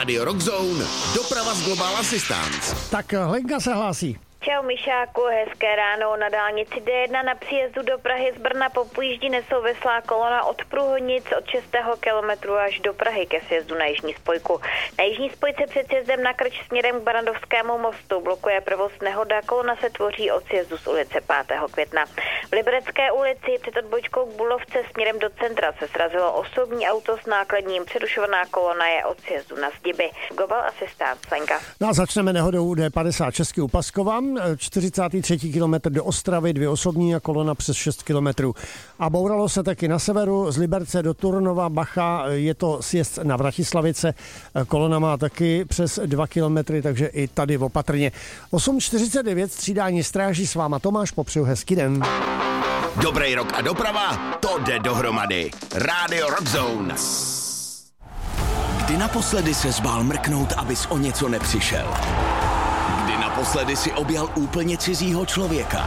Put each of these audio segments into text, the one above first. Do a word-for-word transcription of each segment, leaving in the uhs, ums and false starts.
Radio Rock Zone, doprava z Global Assistance. Tak Lenka se hlásí. Čau Mišáku, hezké ráno. Na dálnici D jedna na příjezdu do Prahy z Brna po Pojíždí nesouvislá kolona od Průhonic od šestého kilometru až do Prahy ke sjezdu na jižní spojku. Na jižní spojce před sjezdem na Krč směrem k Barandovskému mostu blokuje provoz nehoda, kolona se tvoří od sjezdu z ulice pátého května. V Liberecké ulici před odbočkou k Bulovce směrem do centra se srazilo osobní auto s nákladním. Přerušovaná kolona je od sjezdu na Zdiby. Global Assistance, Lenka. No a začneme nehodou D padesát šest u Paskova. čtyřicátý třetí kilometr do Ostravy, dvě osobní a kolona přes šest kilometrů. A bouralo se taky na severu, z Liberce do Turnova, Bacha, je to sjezd na Vratislavice, kolona má taky přes dva kilometry, takže i tady opatrně. osm čtyřicet devět střídání stráží s váma Tomáš, popřeju hezký den. Dobrý rok a doprava, to jde dohromady. Radio Rock Zone. Kdy naposledy se zbál mrknout, abys o něco nepřišel? Kdy naposledy si objal úplně cizího člověka?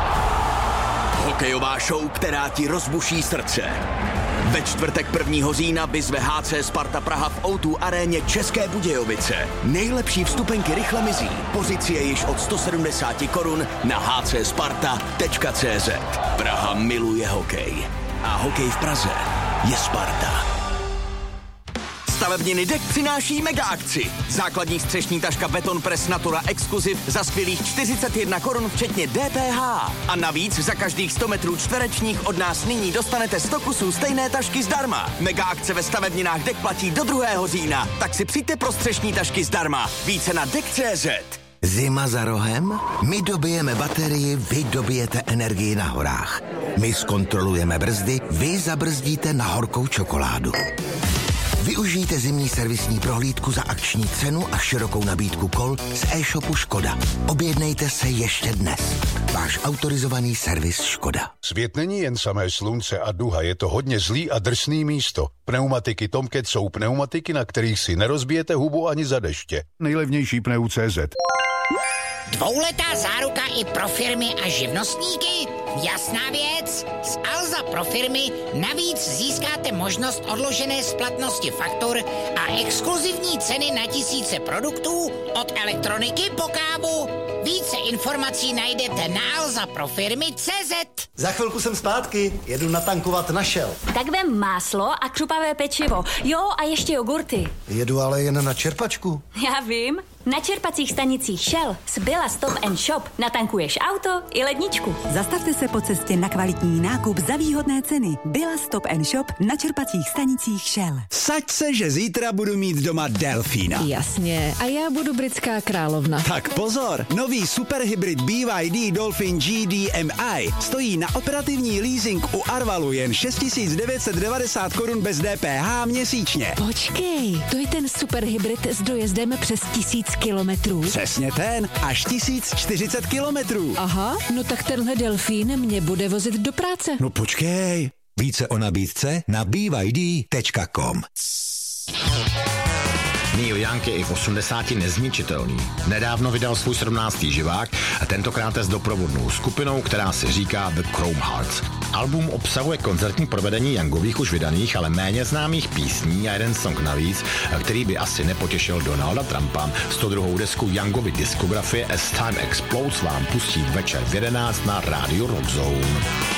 Hokejová show, která ti rozbuší srdce. Ve čtvrtek prvního října vyzve H C Sparta Praha v ó dva aréně České Budějovice. Nejlepší vstupenky rychle mizí. Pozice je již od sto sedmdesát korun na h c sparta tečka c z. Praha miluje hokej. A hokej v Praze je Sparta. Stavebniny Dek přináší mega akci. Základní střešní taška Beton Press Natura Exclusive za skvělých čtyřicet jedna korun včetně D P H. A navíc za každých sto metrů čtverečních od nás nyní dostanete sto kusů stejné tašky zdarma. Mega akce ve stavebninách Dek platí do druhého října, tak si přijďte pro střešní tašky zdarma. Více na dek tečka cé zet. Zima za rohem? My dobijeme baterii, vy dobijete energii na horách. My zkontrolujeme brzdy, vy zabrzdíte na horkou čokoládu. Využijte zimní servisní prohlídku za akční cenu a širokou nabídku kol z e-shopu Škoda. Objednejte se ještě dnes. Váš autorizovaný servis Škoda. Svět není jen samé slunce a duha, je to hodně zlý a drsný místo. Pneumatiky Tomcat jsou pneumatiky, na kterých si nerozbijete hubu ani za deště. Nejlevnější pneu tečka cé zet. Dvouletá záruka i pro firmy a živnostníky? Jasná věc. Z Alza pro firmy navíc získáte možnost odložené splatnosti faktur a exkluzivní ceny na tisíce produktů od elektroniky po kávu. Více informací najdete na alza pro firmy tečka cé zet. Za chvilku jsem zpátky, jedu natankovat na Shell. Tak vem máslo a křupavé pečivo. Jo, a ještě jogurty. Jedu ale jen na čerpačku. Já vím. Na čerpacích stanicích Shell z Billa Stop and Shop natankuješ auto i ledničku. Zastavte se po cestě na kvalitní nákup za výhodné ceny. Billa Stop and Shop na čerpacích stanicích Shell. Saď se, že zítra budu mít doma delfína. Jasně, a já budu britská královna. Tak pozor, nový superhybrid B Y D Dolphin G D M I stojí na operativní leasing u Arvalu jen šest tisíc devět set devadesát korun bez D P H měsíčně. Počkej, to je ten superhybrid s dojezdem přes tisíc kilometrů. Přesně ten, až tisíc čtyřicet kilometrů. Aha, no tak tenhle delfín mě bude vozit do práce. No počkej. Více o nabídce na b y d tečka com. Neil Young je i v osmdesáti nezničitelný. Nedávno vydal svůj sedmnáctý živák a tentokrát je s doprovodnou skupinou, která se říká The Chrome Hearts. Album obsahuje koncertní provedení Youngových už vydaných, ale méně známých písní a jeden song navíc, který by asi nepotěšil Donalda Trumpa. sto druhou desku Youngovy diskografie As Time Explodes vám pustí večer v jedenáct na Radio Rock Zone.